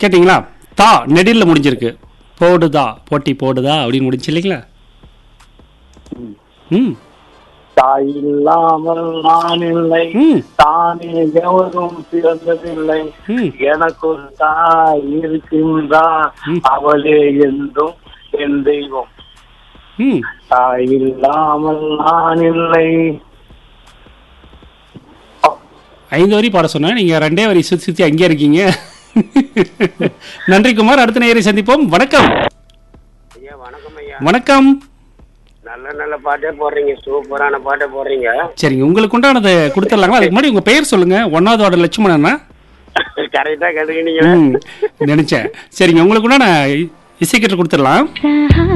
கேட்டிங்களா? தா நெடில்ல முடிஞ்சிருக்கு. போடுதா போட்டி போடுதா அப்படின்னு முடிஞ்சு இல்லைங்களா? ம் தாய் இல்லாமல் நான் இல்லை, ம் தானே எவரும் பிறந்ததில்லை, ம் எனக்கு ஒரு தாய் இருக்கின்றார், ம் அவளே என்றும் என் தெய்வம். ம் தாய் இல்லாமல் நான் இல்லை. 5 வரி பாட சொன்னா நீங்க 2 வரி சுத்தி சுத்தி அங்கே இருக்கீங்க. நன்றி குமார். அடுத்த நேயரை சந்திப்போம். வணக்கம். ஐயா வணக்கம் ஐயா. வணக்கம். நல்ல நல்ல பாட்டே போடுறீங்க, சூப்பரான பாட்டே போடுறீங்க. சரிங்க, உங்களுக்கு உண்டானதை கொடுத்துடலாங்களா? அதுக்கு முன்னாடி உங்க பெயர் சொல்லுங்க. 1வது வார்டு லட்சுமணனா? கரெக்டா கேட்டுக்கிட்டீங்க. நினைச்சேன். சரிங்க, உங்களுக்கு உண்டான இசைக்கட்டு கொடுத்துடலாம்.